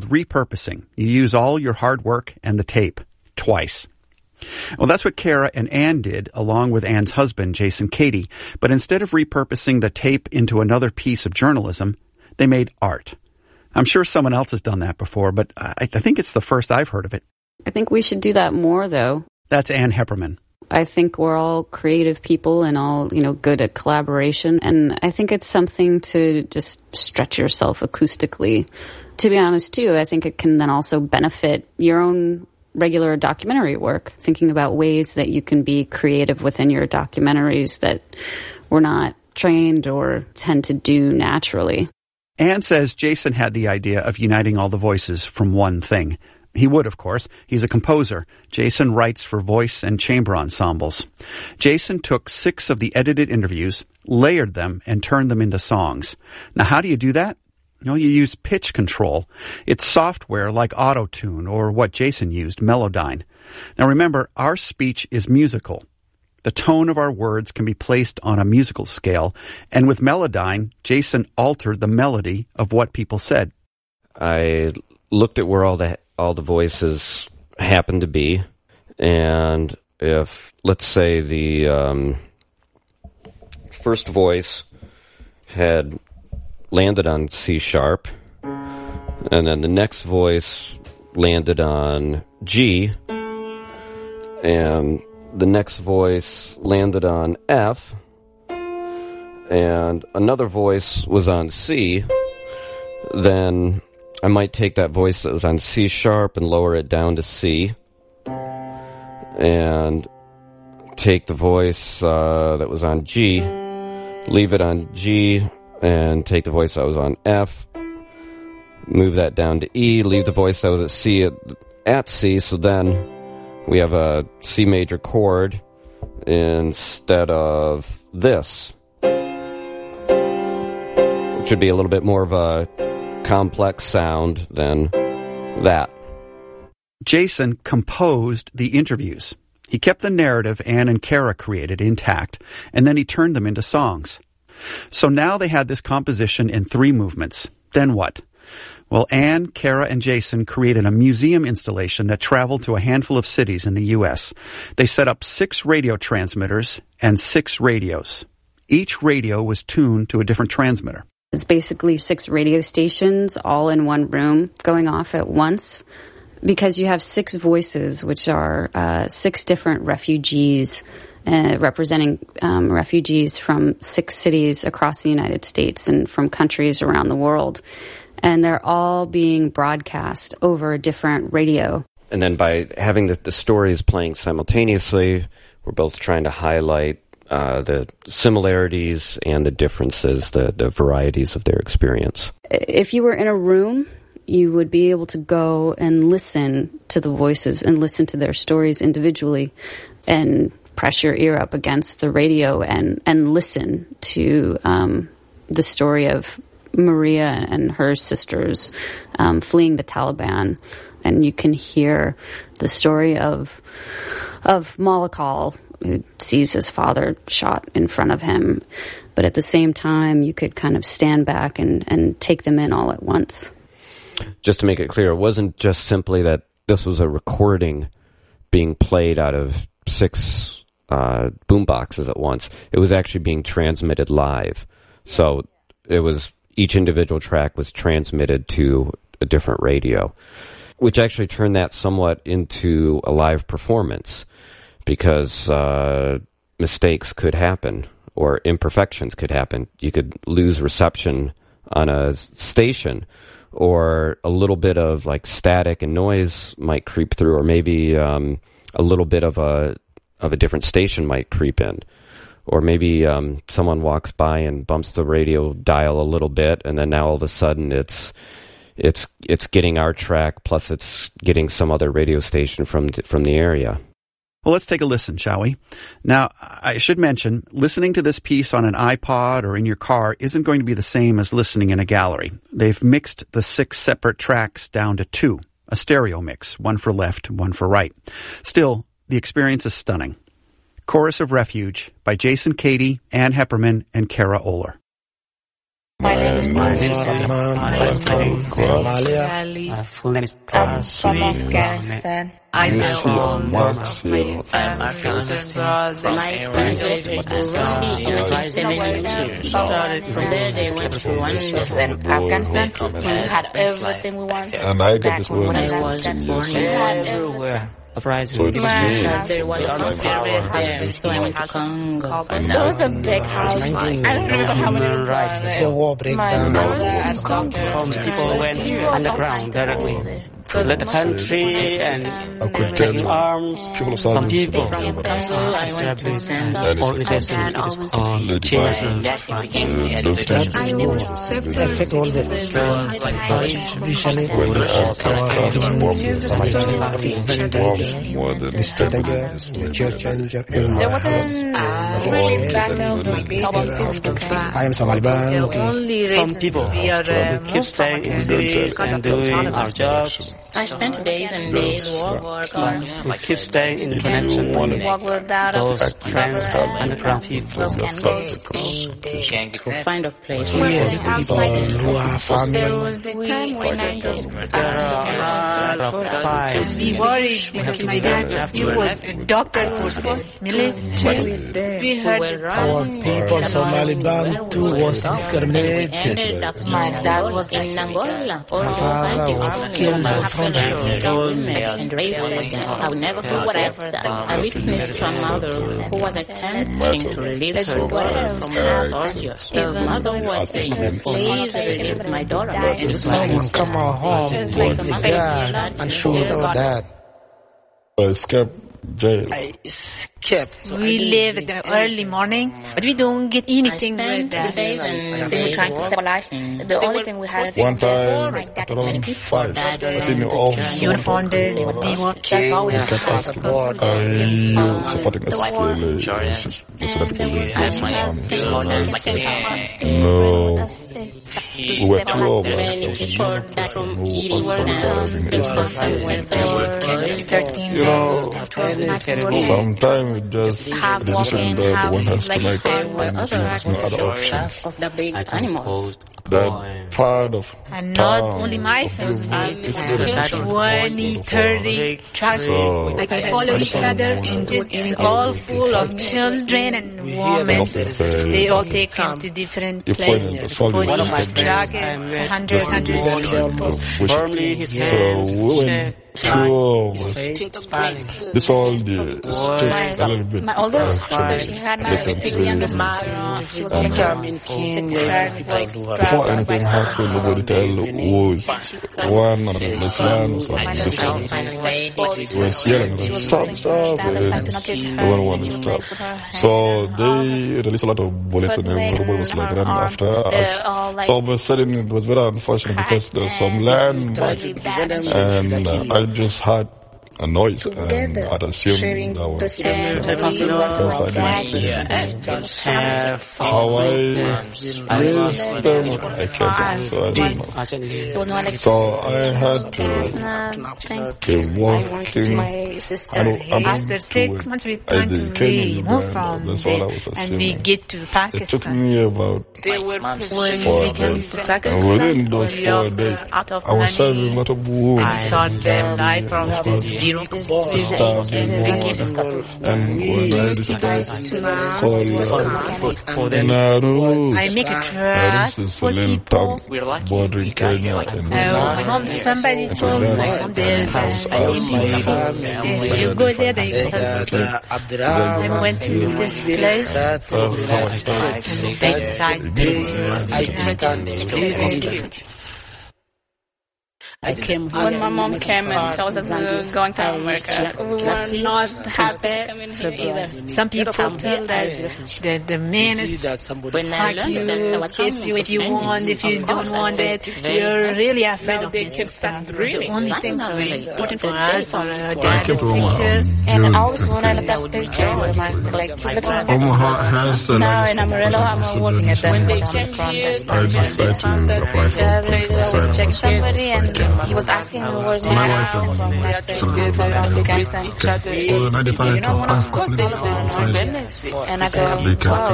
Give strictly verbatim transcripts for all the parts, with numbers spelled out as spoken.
repurposing. You use all your hard work and the tape twice. Well, that's what Kara and Ann did, along with Ann's husband, Jason Cady. But instead of repurposing the tape into another piece of journalism, they made art. I'm sure someone else has done that before, but I, I think it's the first I've heard of it. I think we should do that more, though. That's Ann Hepperman. I think we're all creative people and all, you know, good at collaboration. And I think it's something to just stretch yourself acoustically. To be honest, too, I think it can then also benefit your own regular documentary work, thinking about ways that you can be creative within your documentaries that we're not trained or tend to do naturally. Ann says Jason had the idea of uniting all the voices from one thing. He would, of course. He's a composer. Jason writes for voice and chamber ensembles. Jason took six of the edited interviews, layered them, and turned them into songs. Now, how do you do that? You know, you use pitch control. It's software like Auto-Tune or what Jason used, Melodyne. Now remember, our speech is musical. The tone of our words can be placed on a musical scale, and with Melodyne, Jason altered the melody of what people said. I looked at where all the all the voices happened to be, and if, let's say, the um, first voice had landed on C sharp, and then the next voice landed on G, and the next voice landed on F, and another voice was on C, then I might take that voice that was on C sharp and lower it down to C, and take the voice uh, that was on G, leave it on G, and take the voice that was on F, move that down to E, leave the voice that was at C at, at C, so then we have a C major chord instead of this, which would be a little bit more of a complex sound than that. Jason composed the interviews. He kept the narrative Ann and Kara created intact, and then he turned them into songs. So now they had this composition in three movements. Then what? Well, Ann, Kara, and Jason created a museum installation that traveled to a handful of cities in the U S. They set up six radio transmitters and six radios. Each radio was tuned to a different transmitter. It's basically six radio stations all in one room going off at once, because you have six voices, which are uh, six different refugees Uh, representing um, refugees from six cities across the United States and from countries around the world. And they're all being broadcast over a different radio. And then by having the, the stories playing simultaneously, we're both trying to highlight uh, the similarities and the differences, the, the varieties of their experience. If you were in a room, you would be able to go and listen to the voices and listen to their stories individually and press your ear up against the radio and, and listen to um, the story of Maria and her sisters um, fleeing the Taliban. And you can hear the story of of Malakal, who sees his father shot in front of him. But at the same time, you could kind of stand back and, and take them in all at once. Just to make it clear, it wasn't just simply that this was a recording being played out of six Uh, boom boxes at once. It was actually being transmitted live. So it was, each individual track was transmitted to a different radio, which actually turned that somewhat into a live performance, because uh, mistakes could happen or imperfections could happen. You could lose reception on a station, or a little bit of like static and noise might creep through, or maybe um, a little bit of a of a different station might creep in. Or maybe um, someone walks by and bumps the radio dial a little bit, and then now all of a sudden it's it's it's getting our track, plus it's getting some other radio station from from the area. Well, let's take a listen, shall we? Now, I should mention, listening to this piece on an iPod or in your car isn't going to be the same as listening in a gallery. They've mixed the six separate tracks down to two, a stereo mix, one for left, one for right. Still, the experience is stunning. Chorus of Refuge by Jason Cady, Ann Hepperman, and Kara Oller. My name is My name is Rahman. I'm from Somalia. My full name is I'm from Afghanistan. I You know see all on of Max my here. Afghanistan brothers. My parents were Burundi in nineteen seventy-two. From there they went to Rwanda and Afghanistan. We had everything we wanted. And I got Back this when one. I was born, we had everywhere. So it is me. There was no period there, so I went to Congo. There was a big house. I don't remember how many rooms The were war there. My breakdown. mother had doctor. Some people went underground directly to let the country and I could tell taking you, arms. people of Some South people From Congo, I went to San And organization it is called Lady Children's That Front. became those times I was affect all the especially when the Arabs bombed the bombs more than this time of the church and There wasn't really back of I am Somali The only Some reason people we are uh, keep most staying in cities and doing our jobs. I spent days and days work, work, work. Like keep staying in connection with walk without a those friends, underground people. To find a place we where are the people who are family. There was a time when I was There are a lot of spies. be worried because my dad, he was a doctor for the military. We who heard were Our running. people, Somali Bantu, was We discriminated. ended up My dad was in Angola. All My father was killed by and raised like that. I would never forget whatever that I witnessed some mother who was attempting to release her daughter from her soldiers. The mother was saying, please release my daughter. And Someone come home with the dad and shoot our dad. I escaped jail. I escaped. we live in the early morning, but we don't get anything with that. days and we were trying to stay alive. The only thing we had One time, at around five, I seen me off. Uniform, the, the That's all we had. I supporting S P L A, which is the Senator No, we were two of us. You know, sometimes it just a decision that one has to make, and there's no other options. of the big animals. That part of And not town, only my family, it's very twenty, thirty trucks So- like follow each other, and it's all full of children and women. They all take them to different If when places. the soldiers For take each them, truck, I it's met a hundred, hundred people. Firmly his So hands. we went two of us. This all the state a little bit. My older sister, actually she had my listen big to younger the- sister. She was and, like, uh, in Kenya, Before anything happened, nobody tell who's one or the Islam or something. This one was yelling, like, stop, stop. And the one wanted to stop. So they released a lot of bullets and everybody was like running after us. So all of a sudden it was very unfortunate because there's some land back and uh, I just had a noise and I'd assumed that was because I didn't see it. How I missed them, I can't, so I don't know. So I had to keep walking. my sister. I don't, I After don't six do months, we it. plan I to did- came we in move Uganda, from that's all I there, was and we assuming. get to It took Pakistan. me about When we four came days. to And Pakistan, within those we four are days, out of I was serving a money. lot of wounds. I saw them die from the zero. Stabbed and when I decided to call Naru, I make a Naru trust is a for little people. town bordering Kenya and Uh, mom, somebody told me there's a If you go there, they I went to this place. that's how I started. They decided I came When my mom came and told us we were going to America, we were not happy either. Some people tell us that the man is when I like learned you, that I was kiss you if you want, if you don't want it. You're really afraid of it. The only thing that is important for us or a dad is picture. And always when I look at the picture, it reminds me like he's looking at the now in Amarillo, I'm working at the I decided to apply for yeah, there's always checking somebody and He was asking me where So my wife and well, I decided to apply for and I go, wow,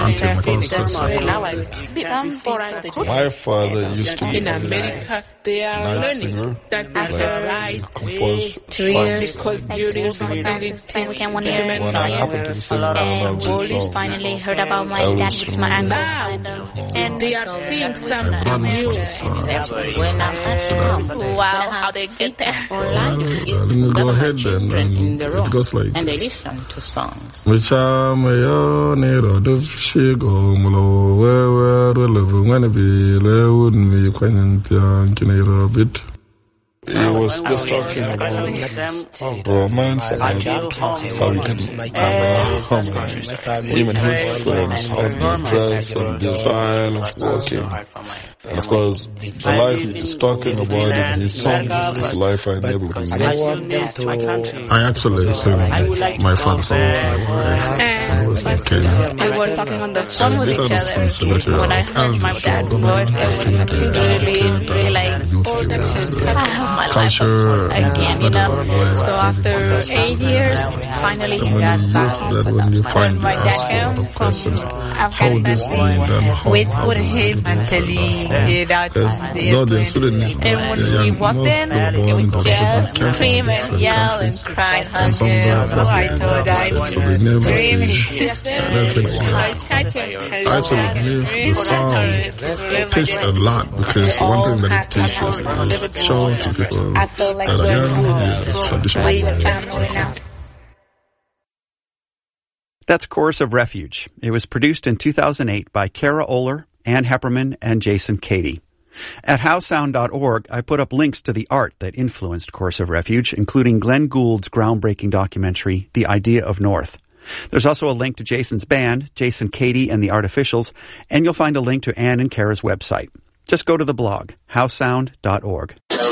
my father used to be in America. They are learning that after compose three years because during second one year when I happened to be singing around and finally heard about my dad with my uncle and they are seeing some news. Wow, how they get there. Well, let me go ahead then. And it goes like and they listen to songs. He was just talking about romance and how he can uh, him and his friends, how they dress and their style of walking. And of course, the life he's talking about in his songs is life I never knew. I actually sing my father's song with my wife. And we were talking on the phone with each other. When I heard my dad's voice, it was really, really like culture again, you know. So after eight years, finally he got back. When my dad came from Afghanistan, we told him mentally that and when we walked in, he would just scream and yell and cry. So I told him, screaming. I touched him. I actually believe the song teaches a lot because one thing that it teaches is shows to people I feel like that we're young traditional. now. That's Chorus of Refuge. It was produced in two thousand eight by Kara Oler, Ann Hepperman, and Jason Cady. At how sound dot org, I put up links to the art that influenced Chorus of Refuge, including Glenn Gould's groundbreaking documentary, The Idea of North. There's also a link to Jason's band, Jason Cady and the Artificials, and you'll find a link to Ann and Kara's website. Just go to the blog, how sound dot org.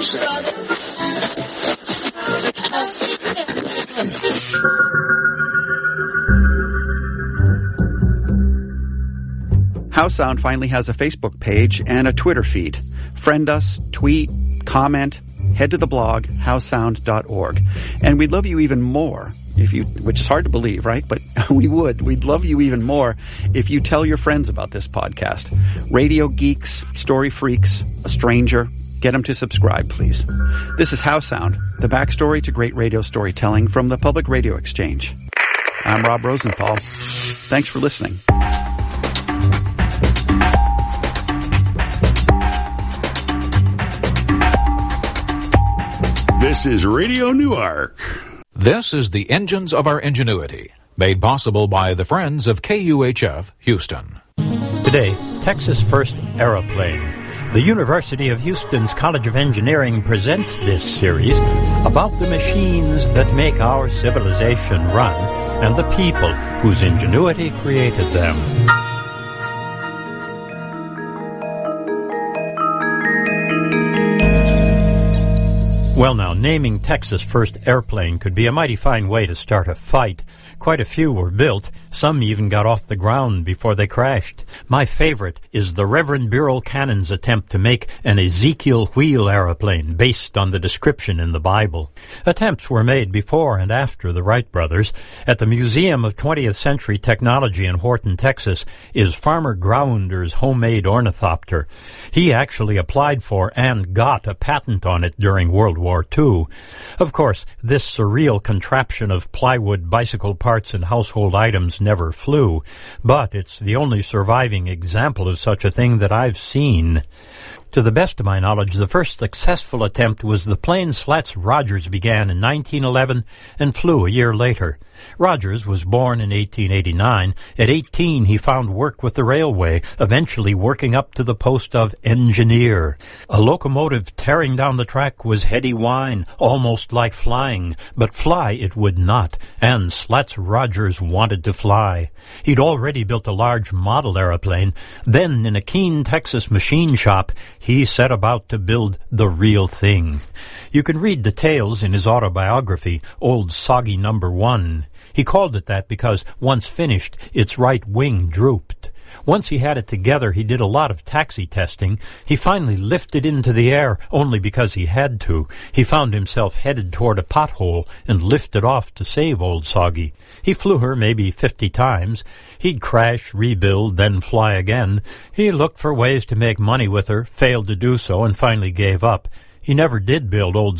How Sound finally has a Facebook page and a Twitter feed. Friend us, tweet, comment, head to the blog, how sound dot org. And we'd love you even more if you, which is hard to believe, right? But we would. We'd love you even more if you tell your friends about this podcast. Radio geeks, story freaks, a stranger, get them to subscribe, please. This is How Sound, the backstory to great radio storytelling from the Public Radio Exchange. I'm Rob Rosenthal. Thanks for listening. This is Radio Newark. This is the Engines of Our Ingenuity, made possible by the friends of K U H F Houston. Today, Texas' first aeroplane. The University of Houston's College of Engineering presents this series about the machines that make our civilization run and the people whose ingenuity created them. Well, now, naming Texas' first airplane could be a mighty fine way to start a fight. Quite a few were built. Some even got off the ground before they crashed. My favorite is the Reverend Burrell Cannon's attempt to make an Ezekiel wheel aeroplane based on the description in the Bible. Attempts were made before and after the Wright brothers. At the Museum of twentieth Century Technology in Horton, Texas, is Farmer Grounder's homemade ornithopter. He actually applied for and got a patent on it during World War Two. Of course, this surreal contraption of plywood, bicycle parts, and household items never flew, but it's the only surviving example of such a thing that I've seen. To the best of my knowledge, the first successful attempt was the plane Slats Rogers began in nineteen eleven and flew a year later. Rogers was born in eighteen eighty-nine. At eighteen, he found work with the railway, eventually working up to the post of engineer. A locomotive tearing down the track was heady wine, almost like flying, but fly it would not, and Slats Rogers wanted to fly. He'd already built a large model aeroplane. Then, in a Keene, Texas machine shop, he set about to build the real thing. You can read details in his autobiography, Old Soggy Number One. He called it that because, once finished, its right wing drooped. Once he had it together, he did a lot of taxi testing. He finally lifted into the air only because he had to. He found himself headed toward a pothole and lifted off to save old Soggy. He flew her maybe fifty times. He'd crash, rebuild, then fly again. He looked for ways to make money with her, failed to do so, and finally gave up. He never did build old